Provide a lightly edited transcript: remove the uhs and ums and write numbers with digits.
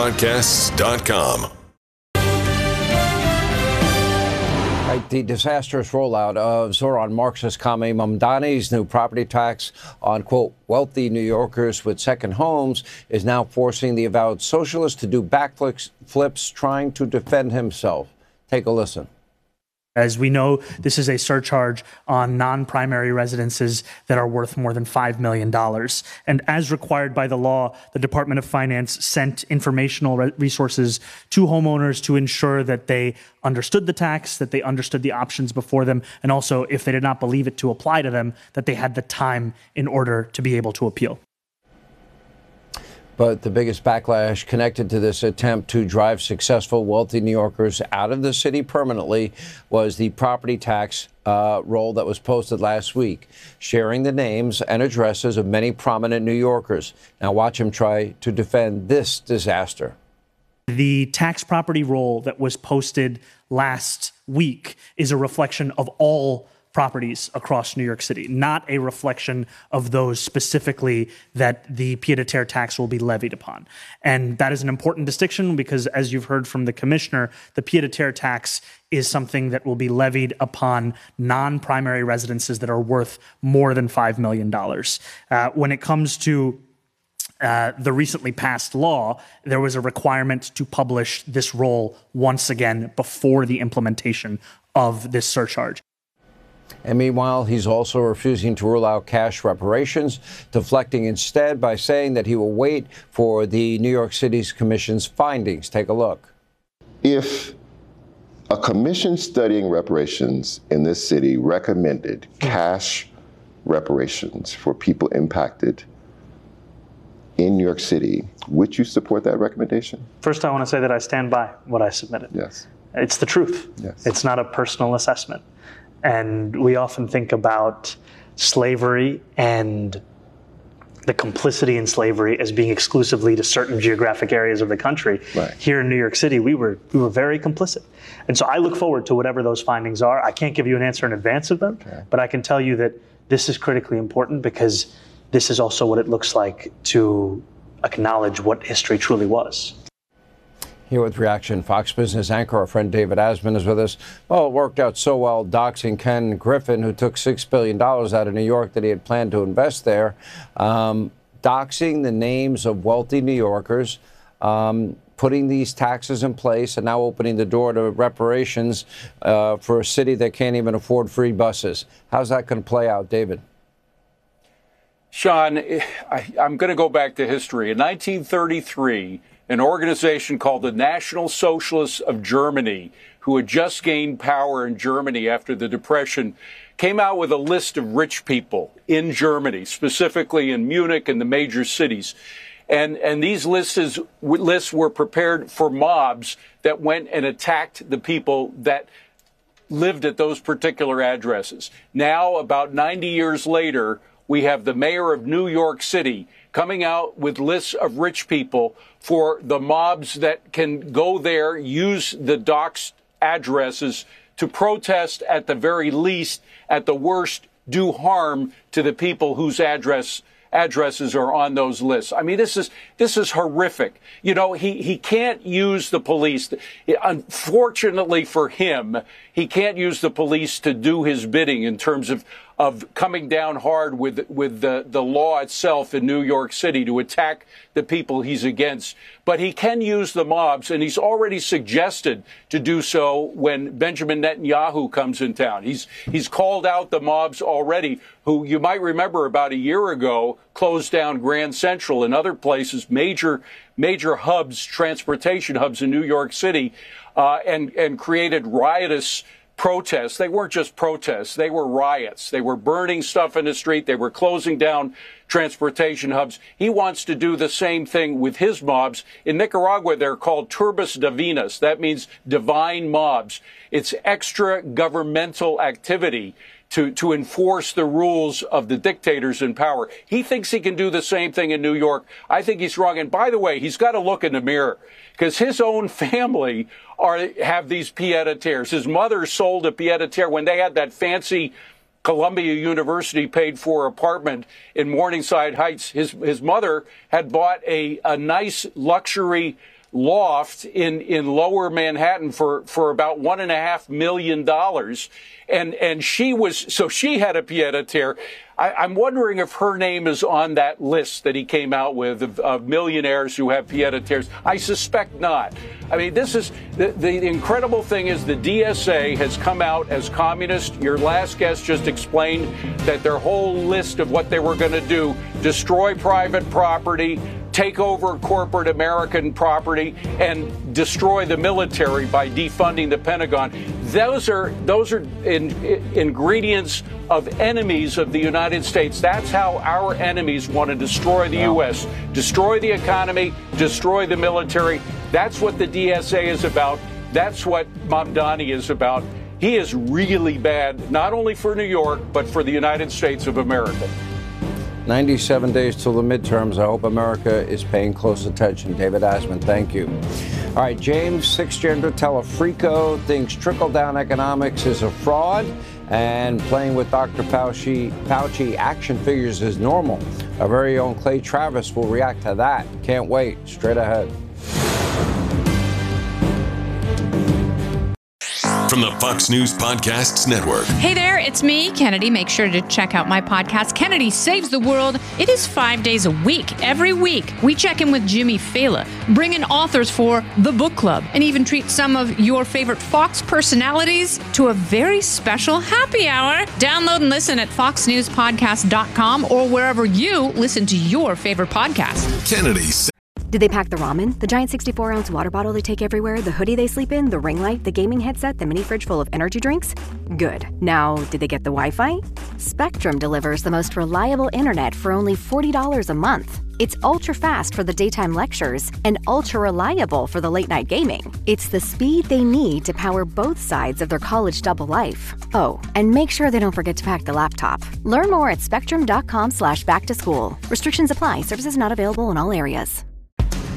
WSBPodcasts.com. Right, the disastrous rollout of Zoran Marxist-Kami Mamdani's new property tax on, quote, wealthy New Yorkers with second homes is now forcing the avowed socialist to do backflips trying to defend himself. Take a listen. As we know, this is a surcharge on non-primary residences that are worth more than $5 million. And as required by the law, the Department of Finance sent informational resources to homeowners to ensure that they understood the tax, that they understood the options before them, and also, if they did not believe it to apply to them, that they had the time in order to be able to appeal. But the biggest backlash connected to this attempt to drive successful wealthy New Yorkers out of the city permanently was the property tax roll that was posted last week, sharing the names and addresses of many prominent New Yorkers. Now watch him try to defend this disaster. The tax property roll that was posted last week is a reflection of all properties across New York City, not a reflection of those specifically that the pied-à-terre tax will be levied upon. And that is an important distinction because, as you've heard from the commissioner, the pied-à-terre tax is something that will be levied upon non-primary residences that are worth more than $5 million. When it comes to the recently passed law, there was a requirement to publish this roll once again before the implementation of this surcharge. And meanwhile, he's also refusing to rule out cash reparations, deflecting instead by saying that he will wait for the New York City's commission's findings. Take a look. If a commission studying reparations in this city recommended cash reparations for people impacted in New York City, would you support that recommendation? First, I want to say that I stand by what I submitted. Yes. It's the truth. Yes. It's not a personal assessment. And we often think about slavery and the complicity in slavery as being exclusively to certain geographic areas of the country. Right. Here in New York City, we were very complicit. And so I look forward to whatever those findings are. I can't give you an answer in advance of them, but I can tell you that this is critically important because this is also what it looks like to acknowledge what history truly was. Here with reaction, Fox Business anchor, our friend David Asman is with us. Well, it worked out so well doxing Ken Griffin, who took $6 billion out of New York that he had planned to invest there. Doxing the names of wealthy New Yorkers, putting these taxes in place, and now opening the door to reparations for a city that can't even afford free buses. How's that going to play out, David? Sean, I'm going to go back to history. In 1933, an organization called the National Socialists of Germany, who had just gained power in Germany after the Depression, came out with a list of rich people in Germany, specifically in Munich and the major cities. And these lists were prepared for mobs that went and attacked the people that lived at those particular addresses. Now, about 90 years later, we have the mayor of New York City coming out with lists of rich people for the mobs that can go there, use the doxed addresses to protest at the very least, at the worst, do harm to the people whose addresses are on those lists. I mean, this is horrific. You know, he can't use the police. Unfortunately for him, he can't use the police to do his bidding in terms of coming down hard with the law itself in New York City to attack the people he's against. But he can use the mobs, and he's already suggested to do so when Benjamin Netanyahu comes in town. He's called out the mobs already, who you might remember about a year ago closed down Grand Central and other places, major hubs, transportation hubs in New York City, and created riotous protests. They weren't just protests. They were riots. They were burning stuff in the street. They were closing down transportation hubs. He wants to do the same thing with his mobs. In Nicaragua, they're called turbas divinas. That means divine mobs. It's extra governmental activity to enforce the rules of the dictators in power. He thinks he can do the same thing in New York. I think he's wrong. And by the way, he's got to look in the mirror because his own family have these pied-à-terres. His mother sold a pied-à-terre when they had that fancy Columbia University paid for apartment in Morningside Heights. His mother had bought a nice luxury loft in lower Manhattan for about $1.5 million. And she had a pied-à-terre. I'm wondering if her name is on that list that he came out with of millionaires who have pied-à-terres. I suspect not. I mean, this is the incredible thing is the DSA has come out as communist. Your last guest just explained that their whole list of what they were going to do, destroy private property, take over corporate American property, and destroy the military by defunding the Pentagon. Those are ingredients of enemies of the United States. That's how our enemies want to destroy the U.S., destroy the economy, destroy the military. That's what the DSA is about. That's what Mamdani is about. He is really bad, not only for New York, but for the United States of America. 97 days till the midterms. I hope America is paying close attention. David Asman, thank you. All right, James, cisgender Telefrico thinks trickle-down economics is a fraud, and playing with Dr. Fauci action figures is normal. Our very own Clay Travis will react to that. Can't wait. Straight ahead. From the Fox News Podcasts Network. Hey there, it's me, Kennedy. Make sure to check out my podcast, Kennedy Saves the World. It is 5 days a week. Every week, we check in with Jimmy Fallon, bring in authors for the book club, and even treat some of your favorite Fox personalities to a very special happy hour. Download and listen at foxnewspodcast.com or wherever you listen to your favorite podcast. Kennedy. Did they pack the ramen, the giant 64-ounce water bottle they take everywhere, the hoodie they sleep in, the ring light, the gaming headset, the mini fridge full of energy drinks? Good. Now, did they get the Wi-Fi? Spectrum delivers the most reliable internet for only $40 a month. It's ultra-fast for the daytime lectures and ultra-reliable for the late-night gaming. It's the speed they need to power both sides of their college double life. Oh, and make sure they don't forget to pack the laptop. Learn more at spectrum.com/back-to-school. Restrictions apply. Services not available in all areas.